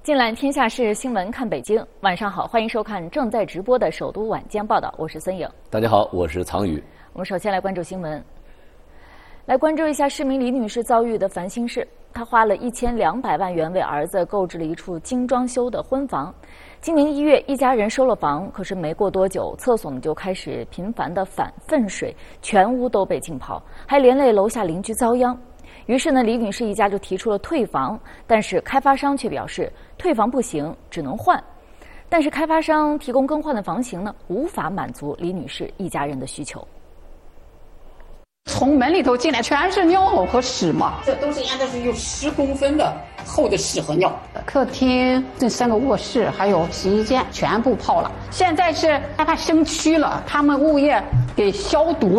近览天下事，新闻看北京。晚上好，欢迎收看正在直播的首都晚间报道，我是孙颖。 大家好，我是藏宇。 我们首先来关注新闻，来关注一下市民李女士遭遇的烦心事。她花了1200万元为儿子购置了一处精装修的婚房。今年1月，一家人收了房，可是没过多久，厕所就开始频繁的反粪水，全屋都被浸泡，还连累楼下邻居遭殃。于是呢，李女士一家就提出了退房，但是开发商却表示退房不行，只能换。但是开发商提供更换的房型呢，无法满足李女士一家人的需求。 从门里头进来全是尿和屎嘛， 这都是按照是有10公分的厚的屎和尿。 客厅这3个卧室还有洗衣间全部泡了。现在是害怕生蛆了，他们物业给消毒。